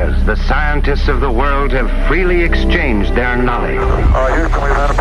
years, the scientists of the world have freely exchanged their knowledge. Houston, we've had a